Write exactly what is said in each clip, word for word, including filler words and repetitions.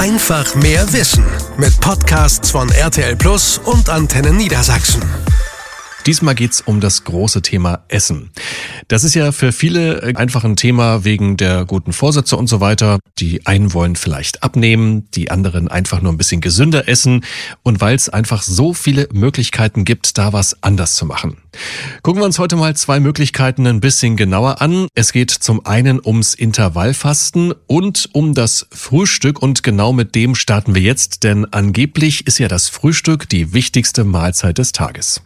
Einfach mehr Wissen mit Podcasts von R T L Plus und Antenne Niedersachsen. Diesmal geht's um das große Thema Essen. Das ist ja für viele einfach ein Thema wegen der guten Vorsätze und so weiter. Die einen wollen vielleicht abnehmen, die anderen einfach nur ein bisschen gesünder essen und weil es einfach so viele Möglichkeiten gibt, da was anders zu machen. Gucken wir uns heute mal zwei Möglichkeiten ein bisschen genauer an. Es geht zum einen ums Intervallfasten und um das Frühstück und genau mit dem starten wir jetzt, denn angeblich ist ja das Frühstück die wichtigste Mahlzeit des Tages.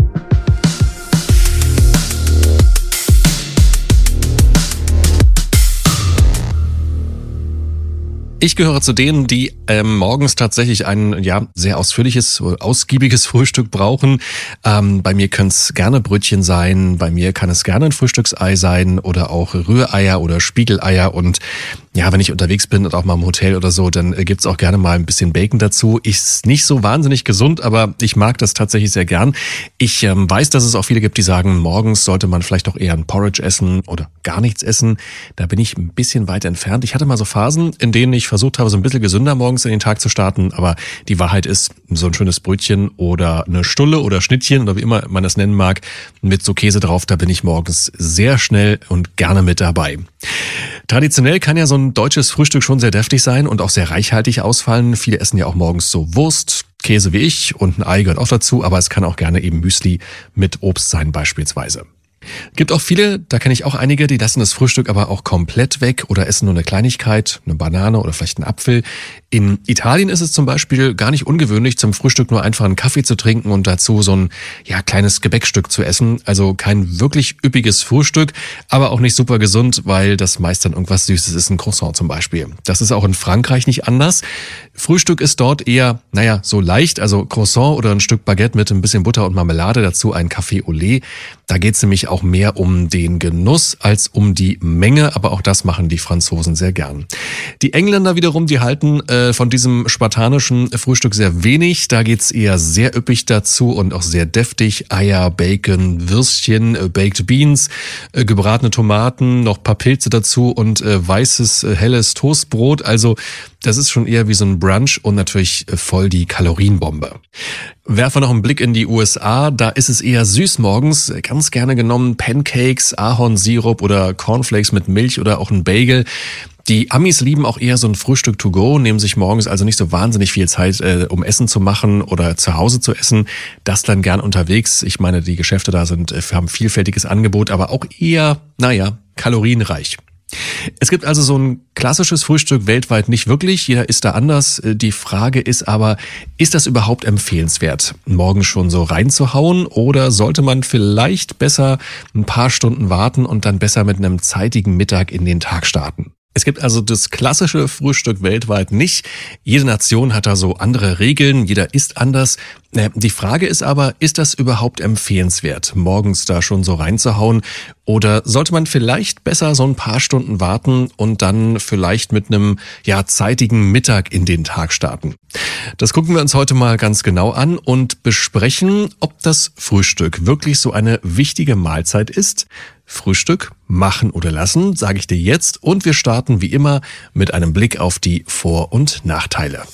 Ich gehöre zu denen, die ähm, morgens tatsächlich ein ja sehr ausführliches, ausgiebiges Frühstück brauchen. Ähm, bei mir können es gerne Brötchen sein, bei mir kann es gerne ein Frühstücksei sein oder auch Rühreier oder Spiegeleier. Und ja, wenn ich unterwegs bin und auch mal im Hotel oder so, dann äh, gibt's auch gerne mal ein bisschen Bacon dazu. Ist nicht so wahnsinnig gesund, aber ich mag das tatsächlich sehr gern. Ich ähm, weiß, dass es auch viele gibt, die sagen, morgens sollte man vielleicht auch eher ein Porridge essen oder gar nichts essen. Da bin ich ein bisschen weit entfernt. Ich hatte mal so Phasen, in denen ich versucht habe, so ein bisschen gesünder morgens in den Tag zu starten, aber die Wahrheit ist, so ein schönes Brötchen oder eine Stulle oder Schnittchen oder wie immer man das nennen mag, mit so Käse drauf, da bin ich morgens sehr schnell und gerne mit dabei. Traditionell kann ja so ein deutsches Frühstück schon sehr deftig sein und auch sehr reichhaltig ausfallen. Viele essen ja auch morgens so Wurst, Käse wie ich und ein Ei gehört auch dazu, aber es kann auch gerne eben Müsli mit Obst sein beispielsweise. Gibt auch viele, da kenne ich auch einige, die lassen das Frühstück aber auch komplett weg oder essen nur eine Kleinigkeit, eine Banane oder vielleicht einen Apfel. In Italien ist es zum Beispiel gar nicht ungewöhnlich, zum Frühstück nur einfach einen Kaffee zu trinken und dazu so ein ja kleines Gebäckstück zu essen. Also kein wirklich üppiges Frühstück, aber auch nicht super gesund, weil das meist dann irgendwas Süßes ist, ein Croissant zum Beispiel. Das ist auch in Frankreich nicht anders. Frühstück ist dort eher, naja, so leicht, also Croissant oder ein Stück Baguette mit ein bisschen Butter und Marmelade, dazu ein Café au lait. Da geht es nämlich auch mehr um den Genuss als um die Menge, aber auch das machen die Franzosen sehr gern. Die Engländer wiederum, die halten äh, von diesem spartanischen Frühstück sehr wenig. Da geht's eher sehr üppig dazu und auch sehr deftig. Eier, Bacon, Würstchen, äh, Baked Beans, äh, gebratene Tomaten, noch ein paar Pilze dazu und äh, weißes, äh, helles Toastbrot. Also das ist schon eher wie so ein Brunch und natürlich äh, voll die Kalorienbombe. Werfen wir noch einen Blick in die U S A, da ist es eher süß morgens, ganz gerne genommen Pancakes, Ahornsirup oder Cornflakes mit Milch oder auch ein Bagel. Die Amis lieben auch eher so ein Frühstück to go, nehmen sich morgens also nicht so wahnsinnig viel Zeit, äh, um Essen zu machen oder zu Hause zu essen. Das dann gern unterwegs. Ich meine, die Geschäfte da sind, äh, haben vielfältiges Angebot, aber auch eher, naja, kalorienreich. Es gibt also so ein klassisches Frühstück weltweit nicht wirklich, jeder isst da anders. Die Frage ist aber, ist das überhaupt empfehlenswert, morgens schon so reinzuhauen oder sollte man vielleicht besser ein paar Stunden warten und dann besser mit einem zeitigen Mittag in den Tag starten? Es gibt also das klassische Frühstück weltweit nicht. Jede Nation hat da so andere Regeln, jeder isst anders. Die Frage ist aber, ist das überhaupt empfehlenswert, morgens da schon so reinzuhauen? Oder sollte man vielleicht besser so ein paar Stunden warten und dann vielleicht mit einem ja zeitigen Mittag in den Tag starten? Das gucken wir uns heute mal ganz genau an und besprechen, ob das Frühstück wirklich so eine wichtige Mahlzeit ist. Frühstück machen oder lassen, sage ich dir jetzt. Und wir starten wie immer mit einem Blick auf die Vor- und Nachteile.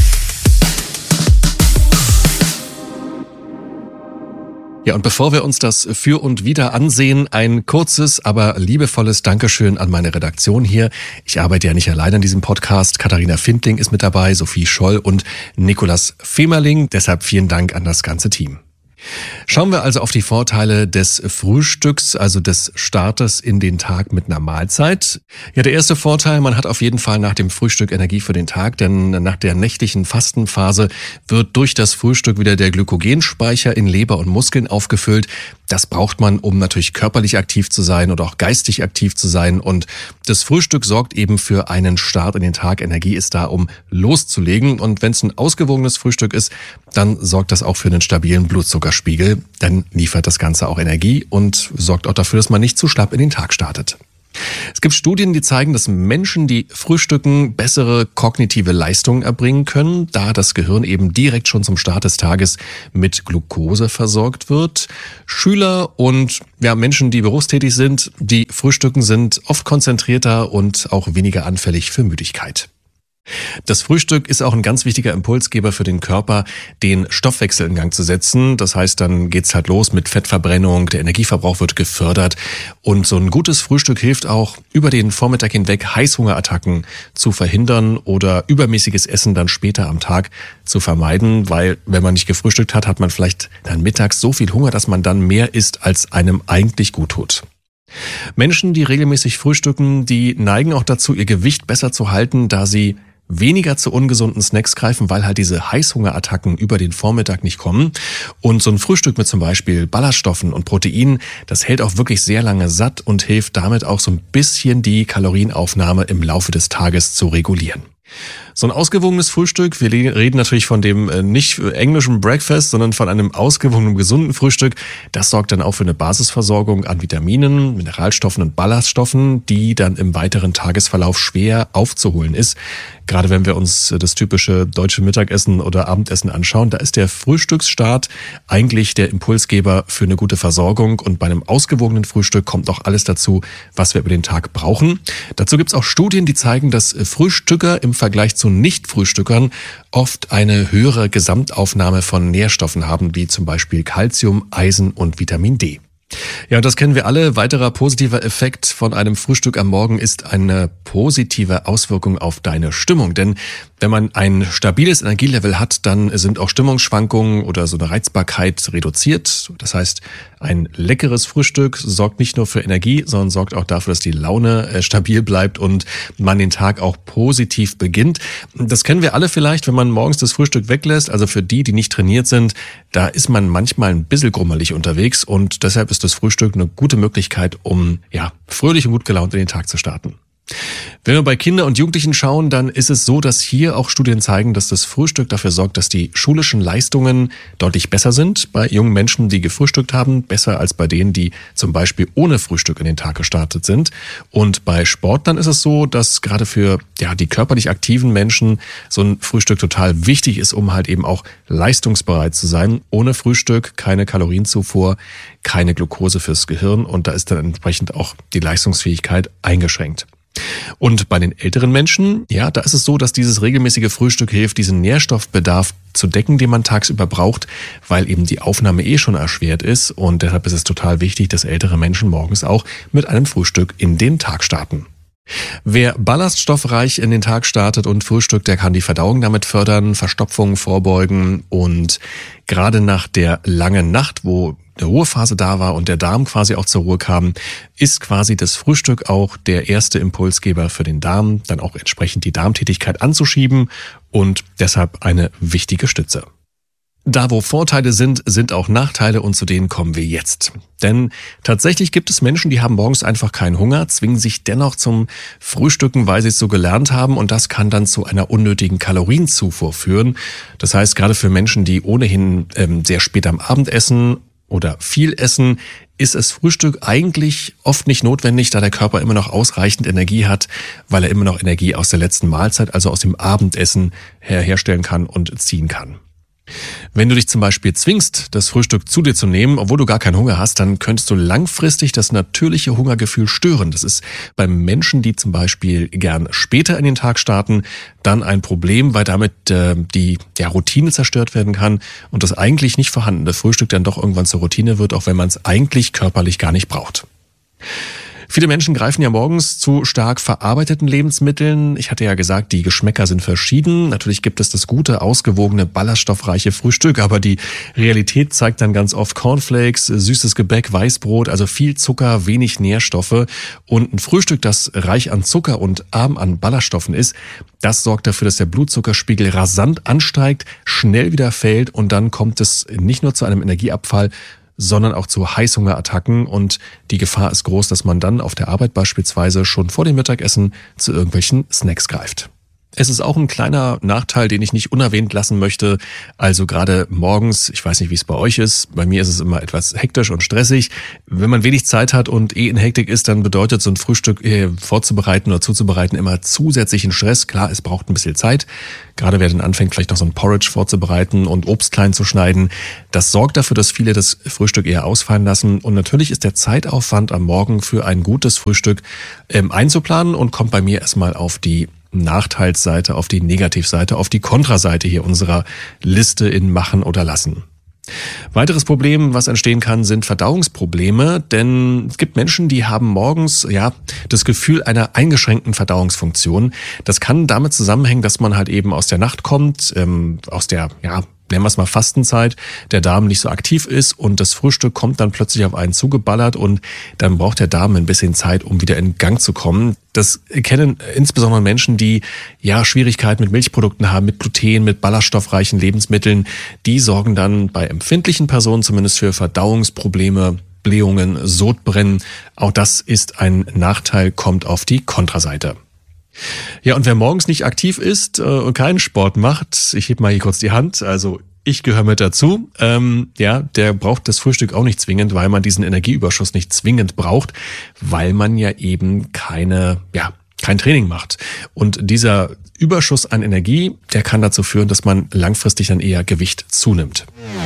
Ja, und bevor wir uns das Für und Wider ansehen, ein kurzes, aber liebevolles Dankeschön an meine Redaktion hier. Ich arbeite ja nicht allein an diesem Podcast. Katharina Findling ist mit dabei, Sophie Scholl und Nikolas Femerling. Deshalb vielen Dank an das ganze Team. Schauen wir also auf die Vorteile des Frühstücks, also des Startes in den Tag mit einer Mahlzeit. Ja, der erste Vorteil, man hat auf jeden Fall nach dem Frühstück Energie für den Tag, denn nach der nächtlichen Fastenphase wird durch das Frühstück wieder der Glykogenspeicher in Leber und Muskeln aufgefüllt. Das braucht man, um natürlich körperlich aktiv zu sein oder auch geistig aktiv zu sein. Und das Frühstück sorgt eben für einen Start in den Tag. Energie ist da, um loszulegen. Und wenn es ein ausgewogenes Frühstück ist, dann sorgt das auch für einen stabilen Blutzuckerspiegel. Dann liefert das Ganze auch Energie und sorgt auch dafür, dass man nicht zu schlapp in den Tag startet. Es gibt Studien, die zeigen, dass Menschen, die frühstücken, bessere kognitive Leistungen erbringen können, da das Gehirn eben direkt schon zum Start des Tages mit Glucose versorgt wird. Schüler und ja, Menschen, die berufstätig sind, die frühstücken, sind oft konzentrierter und auch weniger anfällig für Müdigkeit. Das Frühstück ist auch ein ganz wichtiger Impulsgeber für den Körper, den Stoffwechsel in Gang zu setzen. Das heißt, dann geht's halt los mit Fettverbrennung, der Energieverbrauch wird gefördert und so ein gutes Frühstück hilft auch, über den Vormittag hinweg Heißhungerattacken zu verhindern oder übermäßiges Essen dann später am Tag zu vermeiden, weil wenn man nicht gefrühstückt hat, hat man vielleicht dann mittags so viel Hunger, dass man dann mehr isst, als einem eigentlich gut tut. Menschen, die regelmäßig frühstücken, die neigen auch dazu, ihr Gewicht besser zu halten, da sie weniger zu ungesunden Snacks greifen, weil halt diese Heißhungerattacken über den Vormittag nicht kommen. Und so ein Frühstück mit zum Beispiel Ballaststoffen und Proteinen, das hält auch wirklich sehr lange satt und hilft damit auch so ein bisschen die Kalorienaufnahme im Laufe des Tages zu regulieren. So ein ausgewogenes Frühstück, wir reden natürlich von dem nicht englischen Breakfast, sondern von einem ausgewogenen, gesunden Frühstück, das sorgt dann auch für eine Basisversorgung an Vitaminen, Mineralstoffen und Ballaststoffen, die dann im weiteren Tagesverlauf schwer aufzuholen ist. Gerade wenn wir uns das typische deutsche Mittagessen oder Abendessen anschauen, da ist der Frühstücksstart eigentlich der Impulsgeber für eine gute Versorgung und bei einem ausgewogenen Frühstück kommt auch alles dazu, was wir über den Tag brauchen. Dazu gibt es auch Studien, die zeigen, dass Frühstücker im Vergleich zu Nicht-Frühstückern oft eine höhere Gesamtaufnahme von Nährstoffen haben, wie zum Beispiel Calcium, Eisen und Vitamin D. Ja, und das kennen wir alle. Weiterer positiver Effekt von einem Frühstück am Morgen ist eine positive Auswirkung auf deine Stimmung. Denn wenn man ein stabiles Energielevel hat, dann sind auch Stimmungsschwankungen oder so eine Reizbarkeit reduziert. Das heißt, ein leckeres Frühstück sorgt nicht nur für Energie, sondern sorgt auch dafür, dass die Laune stabil bleibt und man den Tag auch positiv beginnt. Das kennen wir alle vielleicht, wenn man morgens das Frühstück weglässt. Also für die, die nicht trainiert sind, da ist man manchmal ein bisschen grummelig unterwegs und deshalb ist das Frühstück eine gute Möglichkeit, um ja fröhlich und gut gelaunt in den Tag zu starten. Wenn wir bei Kindern und Jugendlichen schauen, dann ist es so, dass hier auch Studien zeigen, dass das Frühstück dafür sorgt, dass die schulischen Leistungen deutlich besser sind bei jungen Menschen, die gefrühstückt haben, besser als bei denen, die zum Beispiel ohne Frühstück in den Tag gestartet sind. Und bei Sportlern ist es so, dass gerade für ja die körperlich aktiven Menschen so ein Frühstück total wichtig ist, um halt eben auch leistungsbereit zu sein. Ohne Frühstück keine Kalorienzufuhr, keine Glucose fürs Gehirn und da ist dann entsprechend auch die Leistungsfähigkeit eingeschränkt. Und bei den älteren Menschen, ja, da ist es so, dass dieses regelmäßige Frühstück hilft, diesen Nährstoffbedarf zu decken, den man tagsüber braucht, weil eben die Aufnahme eh schon erschwert ist. Und deshalb ist es total wichtig, dass ältere Menschen morgens auch mit einem Frühstück in den Tag starten. Wer ballaststoffreich in den Tag startet und frühstückt, der kann die Verdauung damit fördern, Verstopfungen vorbeugen und gerade nach der langen Nacht, wo eine Ruhephase da war und der Darm quasi auch zur Ruhe kam, ist quasi das Frühstück auch der erste Impulsgeber für den Darm, dann auch entsprechend die Darmtätigkeit anzuschieben und deshalb eine wichtige Stütze. Da wo Vorteile sind, sind auch Nachteile und zu denen kommen wir jetzt. Denn tatsächlich gibt es Menschen, die haben morgens einfach keinen Hunger, zwingen sich dennoch zum Frühstücken, weil sie es so gelernt haben und das kann dann zu einer unnötigen Kalorienzufuhr führen. Das heißt, gerade für Menschen, die ohnehin ähm, sehr spät am Abend essen oder viel essen, ist das Frühstück eigentlich oft nicht notwendig, da der Körper immer noch ausreichend Energie hat, weil er immer noch Energie aus der letzten Mahlzeit, also aus dem Abendessen her herstellen kann und ziehen kann. Wenn du dich zum Beispiel zwingst, das Frühstück zu dir zu nehmen, obwohl du gar keinen Hunger hast, dann könntest du langfristig das natürliche Hungergefühl stören. Das ist bei Menschen, die zum Beispiel gern später in den Tag starten, dann ein Problem, weil damit äh, die ja, Routine zerstört werden kann und das eigentlich nicht vorhandene Frühstück dann doch irgendwann zur Routine wird, auch wenn man es eigentlich körperlich gar nicht braucht. Viele Menschen greifen ja morgens zu stark verarbeiteten Lebensmitteln. Ich hatte ja gesagt, die Geschmäcker sind verschieden. Natürlich gibt es das gute, ausgewogene, ballaststoffreiche Frühstück, aber die Realität zeigt dann ganz oft Cornflakes, süßes Gebäck, Weißbrot, also viel Zucker, wenig Nährstoffe. Und ein Frühstück, das reich an Zucker und arm an Ballaststoffen ist, das sorgt dafür, dass der Blutzuckerspiegel rasant ansteigt, schnell wieder fällt und dann kommt es nicht nur zu einem Energieabfall, sondern auch zu Heißhungerattacken und die Gefahr ist groß, dass man dann auf der Arbeit beispielsweise schon vor dem Mittagessen zu irgendwelchen Snacks greift. Es ist auch ein kleiner Nachteil, den ich nicht unerwähnt lassen möchte. Also gerade morgens, ich weiß nicht, wie es bei euch ist, bei mir ist es immer etwas hektisch und stressig. Wenn man wenig Zeit hat und eh in Hektik ist, dann bedeutet so ein Frühstück eh vorzubereiten oder zuzubereiten immer zusätzlichen Stress. Klar, es braucht ein bisschen Zeit. Gerade wer dann anfängt, vielleicht noch so ein Porridge vorzubereiten und Obst klein zu schneiden. Das sorgt dafür, dass viele das Frühstück eher ausfallen lassen. Und natürlich ist der Zeitaufwand am Morgen für ein gutes Frühstück ähm, einzuplanen und kommt bei mir erstmal auf die Nachteilsseite, auf die Negativseite, auf die Kontraseite hier unserer Liste in Machen oder Lassen. Weiteres Problem, was entstehen kann, sind Verdauungsprobleme, denn es gibt Menschen, die haben morgens ja das Gefühl einer eingeschränkten Verdauungsfunktion. Das kann damit zusammenhängen, dass man halt eben aus der Nacht kommt, ähm, aus der, ja, nennen wir es mal Fastenzeit, der Darm nicht so aktiv ist und das Frühstück kommt dann plötzlich auf einen zugeballert und dann braucht der Darm ein bisschen Zeit, um wieder in Gang zu kommen. Das kennen insbesondere Menschen, die ja Schwierigkeiten mit Milchprodukten haben, mit Gluten, mit ballaststoffreichen Lebensmitteln. Die sorgen dann bei empfindlichen Personen zumindest für Verdauungsprobleme, Blähungen, Sodbrennen. Auch das ist ein Nachteil, kommt auf die Kontraseite. Ja, und wer morgens nicht aktiv ist äh, und keinen Sport macht, ich heb mal hier kurz die Hand, also ich gehöre mit dazu, ähm, ja, der braucht das Frühstück auch nicht zwingend, weil man diesen Energieüberschuss nicht zwingend braucht, weil man ja eben keine, ja, kein Training macht. Und dieser Überschuss an Energie, der kann dazu führen, dass man langfristig dann eher Gewicht zunimmt.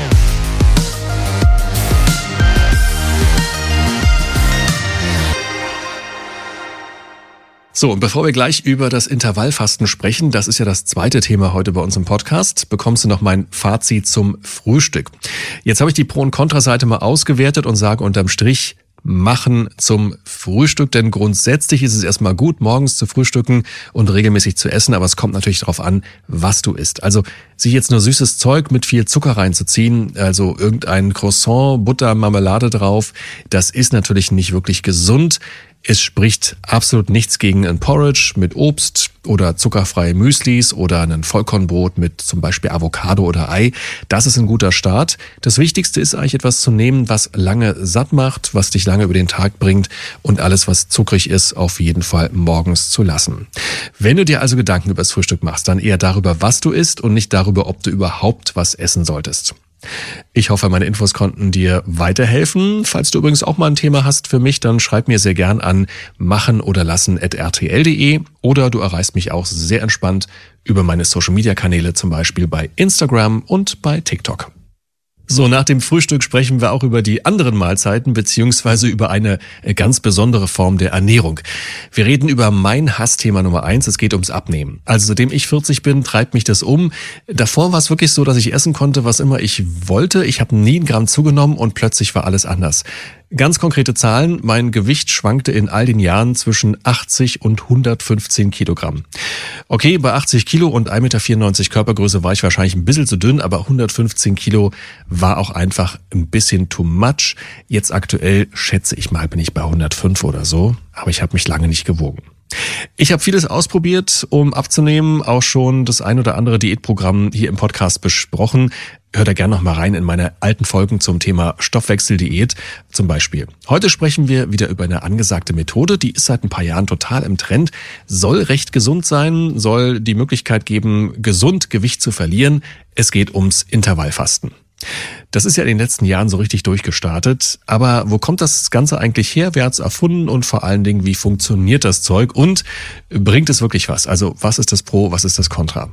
So, und bevor wir gleich über das Intervallfasten sprechen, das ist ja das zweite Thema heute bei uns im Podcast, bekommst du noch mein Fazit zum Frühstück. Jetzt habe ich die Pro- und Kontraseite mal ausgewertet und sage unterm Strich, machen zum Frühstück, denn grundsätzlich ist es erstmal gut, morgens zu frühstücken und regelmäßig zu essen, aber es kommt natürlich darauf an, was du isst. Also sich jetzt nur süßes Zeug mit viel Zucker reinzuziehen, also irgendein Croissant, Butter, Marmelade drauf, das ist natürlich nicht wirklich gesund. Es spricht absolut nichts gegen ein Porridge mit Obst oder zuckerfreie Müslis oder ein Vollkornbrot mit zum Beispiel Avocado oder Ei. Das ist ein guter Start. Das Wichtigste ist eigentlich etwas zu nehmen, was lange satt macht, was dich lange über den Tag bringt und alles, was zuckrig ist, auf jeden Fall morgens zu lassen. Wenn du dir also Gedanken über das Frühstück machst, dann eher darüber, was du isst und nicht darüber, ob du überhaupt was essen solltest. Ich hoffe, meine Infos konnten dir weiterhelfen. Falls du übrigens auch mal ein Thema hast für mich, dann schreib mir sehr gern an machen oder lassen at r t l punkt d e oder du erreichst mich auch sehr entspannt über meine Social-Media-Kanäle, zum Beispiel bei Instagram und bei TikTok. So, nach dem Frühstück sprechen wir auch über die anderen Mahlzeiten beziehungsweise über eine ganz besondere Form der Ernährung. Wir reden über mein Hassthema Nummer eins, es geht ums Abnehmen. Also seitdem ich vierzig bin, treibt mich das um. Davor war es wirklich so, dass ich essen konnte, was immer ich wollte. Ich habe nie einen Gramm zugenommen und plötzlich war alles anders. Ganz konkrete Zahlen, mein Gewicht schwankte in all den Jahren zwischen achtzig und hundertfünfzehn Kilogramm. Okay, bei achtzig Kilo und eins Komma vierundneunzig Meter Körpergröße war ich wahrscheinlich ein bisschen zu dünn, aber hundertfünfzehn Kilo war auch einfach ein bisschen too much. Jetzt aktuell schätze ich mal, bin ich bei hundertfünf oder so, aber ich habe mich lange nicht gewogen. Ich habe vieles ausprobiert, um abzunehmen, auch schon das ein oder andere Diätprogramm hier im Podcast besprochen. Hör da gerne noch mal rein in meine alten Folgen zum Thema Stoffwechseldiät zum Beispiel. Heute sprechen wir wieder über eine angesagte Methode, die ist seit ein paar Jahren total im Trend, soll recht gesund sein, soll die Möglichkeit geben, gesund Gewicht zu verlieren. Es geht ums Intervallfasten. Das ist ja in den letzten Jahren so richtig durchgestartet. Aber wo kommt das Ganze eigentlich her? Wer hat es erfunden? Und vor allen Dingen, wie funktioniert das Zeug? Und bringt es wirklich was? Also was ist das Pro, was ist das Contra?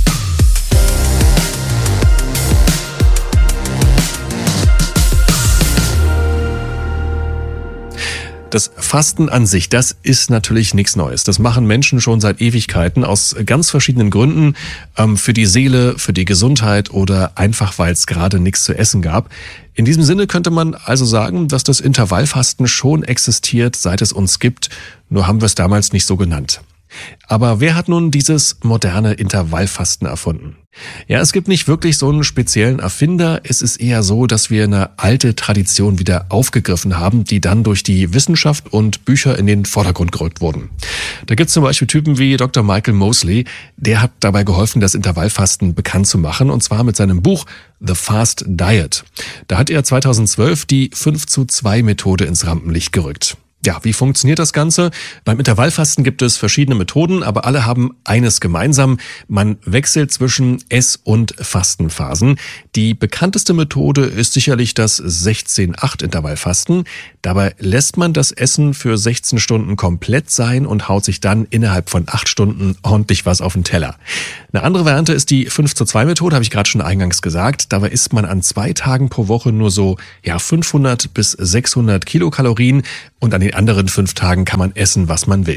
Das Fasten an sich, das ist natürlich nichts Neues. Das machen Menschen schon seit Ewigkeiten aus ganz verschiedenen Gründen. Ähm, für die Seele, für die Gesundheit oder einfach, weil es gerade nichts zu essen gab. In diesem Sinne könnte man also sagen, dass das Intervallfasten schon existiert, seit es uns gibt. Nur haben wir es damals nicht so genannt. Aber wer hat nun dieses moderne Intervallfasten erfunden? Ja, es gibt nicht wirklich so einen speziellen Erfinder. Es ist eher so, dass wir eine alte Tradition wieder aufgegriffen haben, die dann durch die Wissenschaft und Bücher in den Vordergrund gerückt wurden. Da gibt es zum Beispiel Typen wie Doktor Michael Mosley. Der hat dabei geholfen, das Intervallfasten bekannt zu machen, und zwar mit seinem Buch The Fast Diet. Da hat er zweitausendzwölf die fünf zu zwei Methode ins Rampenlicht gerückt. Ja, wie funktioniert das Ganze? Beim Intervallfasten gibt es verschiedene Methoden, aber alle haben eines gemeinsam. Man wechselt zwischen Ess- und Fastenphasen. Die bekannteste Methode ist sicherlich das sechzehn acht Intervallfasten. Dabei lässt man das Essen für sechzehn Stunden komplett sein und haut sich dann innerhalb von acht Stunden ordentlich was auf den Teller. Eine andere Variante ist die fünf zu zwei Methode, habe ich gerade schon eingangs gesagt. Dabei isst man an zwei Tagen pro Woche nur so ja fünfhundert bis sechshundert Kilokalorien und an den anderen fünf Tagen kann man essen, was man will.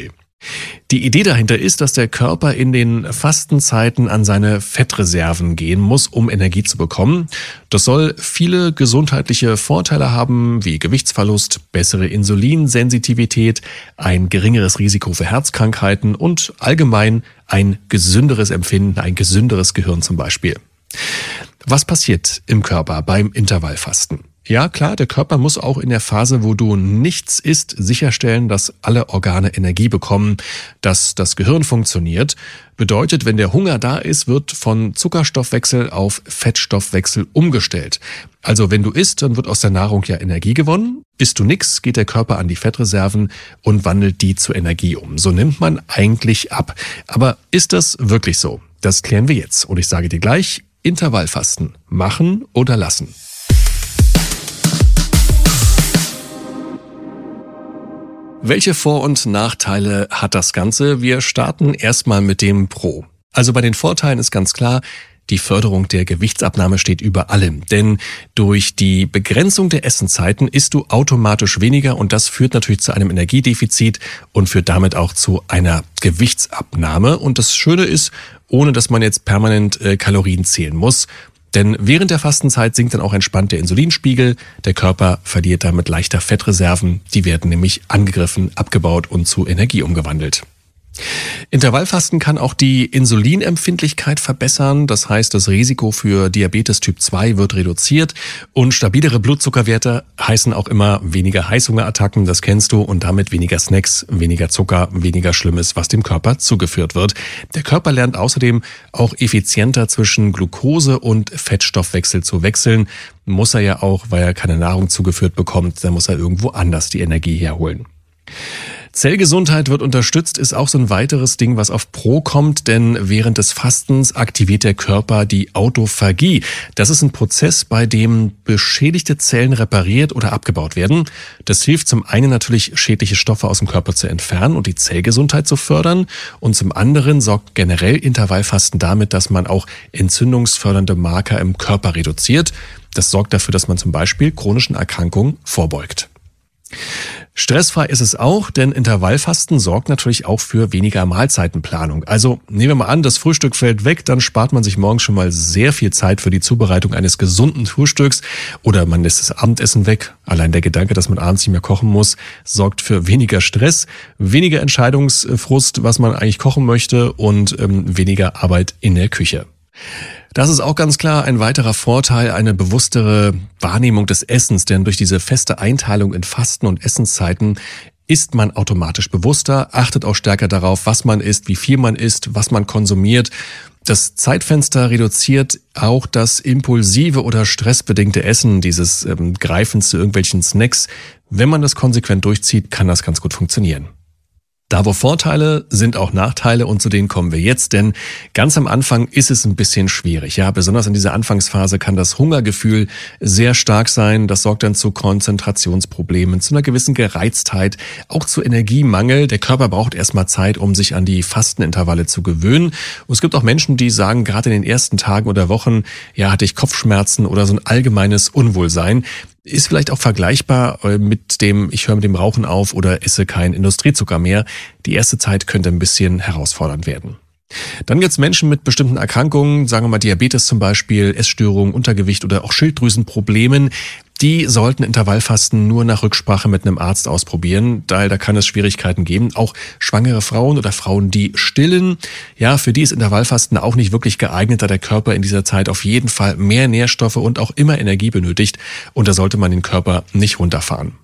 Die Idee dahinter ist, dass der Körper in den Fastenzeiten an seine Fettreserven gehen muss, um Energie zu bekommen. Das soll viele gesundheitliche Vorteile haben, wie Gewichtsverlust, bessere Insulinsensitivität, ein geringeres Risiko für Herzkrankheiten und allgemein ein gesünderes Empfinden, ein gesünderes Gehirn zum Beispiel. Was passiert im Körper beim Intervallfasten? Ja, klar, der Körper muss auch in der Phase, wo du nichts isst, sicherstellen, dass alle Organe Energie bekommen, dass das Gehirn funktioniert. Bedeutet, wenn der Hunger da ist, wird von Zuckerstoffwechsel auf Fettstoffwechsel umgestellt. Also wenn du isst, dann wird aus der Nahrung ja Energie gewonnen. Isst du nix, geht der Körper an die Fettreserven und wandelt die zu Energie um. So nimmt man eigentlich ab. Aber ist das wirklich so? Das klären wir jetzt. Und ich sage dir gleich, Intervallfasten. Machen oder lassen? Welche Vor- und Nachteile hat das Ganze? Wir starten erstmal mit dem Pro. Also bei den Vorteilen ist ganz klar, die Förderung der Gewichtsabnahme steht über allem. Denn durch die Begrenzung der Essenszeiten isst du automatisch weniger und das führt natürlich zu einem Energiedefizit und führt damit auch zu einer Gewichtsabnahme. Und das Schöne ist, ohne dass man jetzt permanent äh, Kalorien zählen muss. Denn während der Fastenzeit sinkt dann auch entspannt der Insulinspiegel. Der Körper verliert damit leichter Fettreserven. Die werden nämlich angegriffen, abgebaut und zu Energie umgewandelt. Intervallfasten kann auch die Insulinempfindlichkeit verbessern. Das heißt, das Risiko für Diabetes Typ zwei wird reduziert und stabilere Blutzuckerwerte heißen auch immer weniger Heißhungerattacken, das kennst du, und damit weniger Snacks, weniger Zucker, weniger Schlimmes, was dem Körper zugeführt wird. Der Körper lernt außerdem auch effizienter zwischen Glucose und Fettstoffwechsel zu wechseln. Muss er ja auch, weil er keine Nahrung zugeführt bekommt, dann muss er irgendwo anders die Energie herholen. Zellgesundheit wird unterstützt, ist auch so ein weiteres Ding, was auf Pro kommt, denn während des Fastens aktiviert der Körper die Autophagie. Das ist ein Prozess, bei dem beschädigte Zellen repariert oder abgebaut werden. Das hilft zum einen natürlich, schädliche Stoffe aus dem Körper zu entfernen und die Zellgesundheit zu fördern, und zum anderen sorgt generell Intervallfasten damit, dass man auch entzündungsfördernde Marker im Körper reduziert. Das sorgt dafür, dass man zum Beispiel chronischen Erkrankungen vorbeugt. Stressfrei ist es auch, denn Intervallfasten sorgt natürlich auch für weniger Mahlzeitenplanung. Also nehmen wir mal an, das Frühstück fällt weg, dann spart man sich morgens schon mal sehr viel Zeit für die Zubereitung eines gesunden Frühstücks, oder man lässt das Abendessen weg. Allein der Gedanke, dass man abends nicht mehr kochen muss, sorgt für weniger Stress, weniger Entscheidungsfrust, was man eigentlich kochen möchte, und ähm, weniger Arbeit in der Küche. Das ist auch ganz klar ein weiterer Vorteil, eine bewusstere Wahrnehmung des Essens, denn durch diese feste Einteilung in Fasten- und Essenszeiten isst man automatisch bewusster, achtet auch stärker darauf, was man isst, wie viel man isst, was man konsumiert. Das Zeitfenster reduziert auch das impulsive oder stressbedingte Essen, dieses ähm, Greifen zu irgendwelchen Snacks. Wenn man das konsequent durchzieht, kann das ganz gut funktionieren. Da wo Vorteile sind auch Nachteile, und zu denen kommen wir jetzt, denn ganz am Anfang ist es ein bisschen schwierig. Ja, besonders in dieser Anfangsphase kann das Hungergefühl sehr stark sein. Das sorgt dann zu Konzentrationsproblemen, zu einer gewissen Gereiztheit, auch zu Energiemangel. Der Körper braucht erstmal Zeit, um sich an die Fastenintervalle zu gewöhnen. Und es gibt auch Menschen, die sagen, gerade in den ersten Tagen oder Wochen, ja, hatte ich Kopfschmerzen oder so ein allgemeines Unwohlsein. Ist vielleicht auch vergleichbar mit dem, ich höre mit dem Rauchen auf oder esse keinen Industriezucker mehr. Die erste Zeit könnte ein bisschen herausfordernd werden. Dann gibt es Menschen mit bestimmten Erkrankungen, sagen wir mal Diabetes zum Beispiel, Essstörungen, Untergewicht oder auch Schilddrüsenproblemen. Die sollten Intervallfasten nur nach Rücksprache mit einem Arzt ausprobieren, da da kann es Schwierigkeiten geben. Auch schwangere Frauen oder Frauen, die stillen, ja, für die ist Intervallfasten auch nicht wirklich geeignet, da der Körper in dieser Zeit auf jeden Fall mehr Nährstoffe und auch immer Energie benötigt, und da sollte man den Körper nicht runterfahren.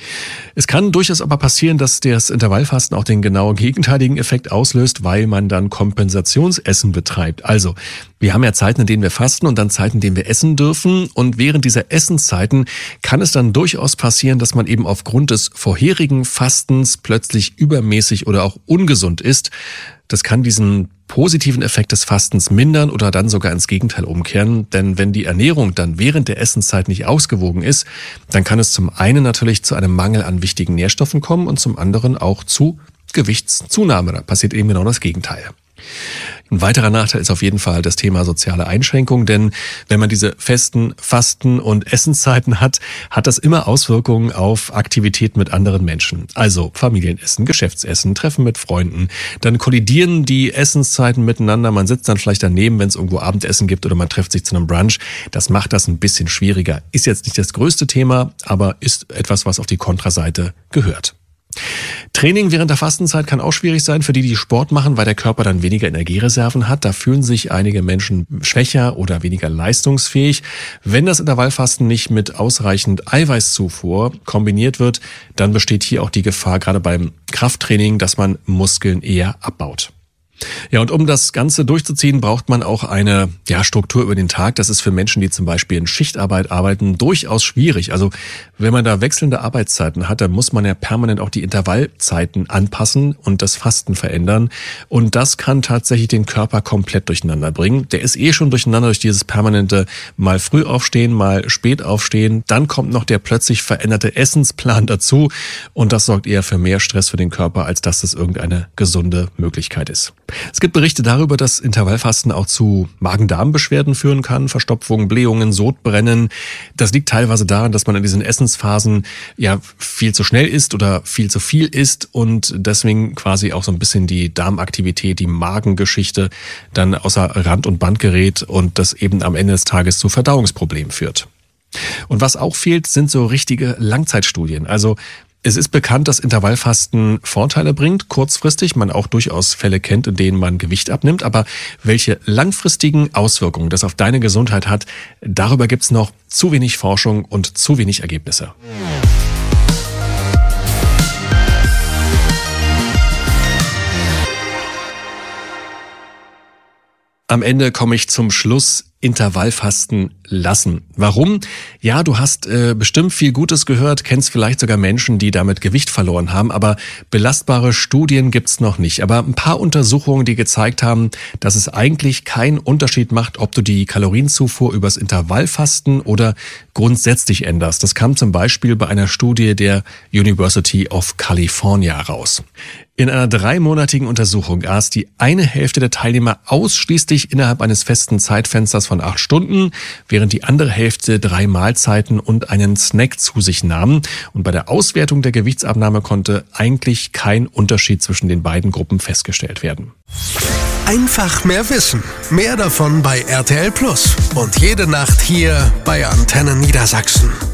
Es kann durchaus aber passieren, dass das Intervallfasten auch den genau gegenteiligen Effekt auslöst, weil man dann Kompensationsessen betreibt. Also, wir haben ja Zeiten, in denen wir fasten, und dann Zeiten, in denen wir essen dürfen. Und während dieser Essenszeiten kann es dann durchaus passieren, dass man eben aufgrund des vorherigen Fastens plötzlich übermäßig oder auch ungesund isst. Das kann diesen positiven Effekt des Fastens mindern oder dann sogar ins Gegenteil umkehren. Denn wenn die Ernährung dann während der Essenszeit nicht ausgewogen ist, dann kann es zum einen natürlich zu einem Mangel an wichtigen Nährstoffen kommen und zum anderen auch zu Gewichtszunahme. Da passiert eben genau das Gegenteil. Ein weiterer Nachteil ist auf jeden Fall das Thema soziale Einschränkung, denn wenn man diese festen Fasten- und Essenszeiten hat, hat das immer Auswirkungen auf Aktivitäten mit anderen Menschen. Also Familienessen, Geschäftsessen, Treffen mit Freunden. Dann kollidieren die Essenszeiten miteinander. Man sitzt dann vielleicht daneben, wenn es irgendwo Abendessen gibt oder man trifft sich zu einem Brunch. Das macht das ein bisschen schwieriger. Ist jetzt nicht das größte Thema, aber ist etwas, was auf die Kontraseite gehört. Training während der Fastenzeit kann auch schwierig sein für die, die Sport machen, weil der Körper dann weniger Energiereserven hat. Da fühlen sich einige Menschen schwächer oder weniger leistungsfähig. Wenn das Intervallfasten nicht mit ausreichend Eiweißzufuhr kombiniert wird, dann besteht hier auch die Gefahr, gerade beim Krafttraining, dass man Muskeln eher abbaut. Ja, und um das Ganze durchzuziehen, braucht man auch eine ja, Struktur über den Tag. Das ist für Menschen, die zum Beispiel in Schichtarbeit arbeiten, durchaus schwierig. Also wenn man da wechselnde Arbeitszeiten hat, dann muss man ja permanent auch die Intervallzeiten anpassen und das Fasten verändern. Und das kann tatsächlich den Körper komplett durcheinander bringen. Der ist eh schon durcheinander durch dieses permanente mal früh aufstehen, mal spät aufstehen. Dann kommt noch der plötzlich veränderte Essensplan dazu. Und das sorgt eher für mehr Stress für den Körper, als dass das irgendeine gesunde Möglichkeit ist. Es gibt Berichte darüber, dass Intervallfasten auch zu Magen-Darm-Beschwerden führen kann, Verstopfung, Blähungen, Sodbrennen. Das liegt teilweise daran, dass man in diesen Essensphasen ja viel zu schnell isst oder viel zu viel isst und deswegen quasi auch so ein bisschen die Darmaktivität, die Magengeschichte dann außer Rand und Band gerät und das eben am Ende des Tages zu Verdauungsproblemen führt. Und was auch fehlt, sind so richtige Langzeitstudien. Also es ist bekannt, dass Intervallfasten Vorteile bringt, kurzfristig, man auch durchaus Fälle kennt, in denen man Gewicht abnimmt, aber welche langfristigen Auswirkungen das auf deine Gesundheit hat, darüber gibt's noch zu wenig Forschung und zu wenig Ergebnisse. Am Ende komme ich zum Schluss. Intervallfasten lassen. Warum? Ja, du hast äh, bestimmt viel Gutes gehört, kennst vielleicht sogar Menschen, die damit Gewicht verloren haben, aber belastbare Studien gibt's noch nicht. Aber ein paar Untersuchungen, die gezeigt haben, dass es eigentlich keinen Unterschied macht, ob du die Kalorienzufuhr übers Intervallfasten oder grundsätzlich änderst. Das kam zum Beispiel bei einer Studie der University of California raus. In einer dreimonatigen Untersuchung aß die eine Hälfte der Teilnehmer ausschließlich innerhalb eines festen Zeitfensters von acht Stunden, während die andere Hälfte drei Mahlzeiten und einen Snack zu sich nahm. Und bei der Auswertung der Gewichtsabnahme konnte eigentlich kein Unterschied zwischen den beiden Gruppen festgestellt werden. Einfach mehr Wissen. Mehr davon bei R T L Plus. Und jede Nacht hier bei Antenne Niedersachsen.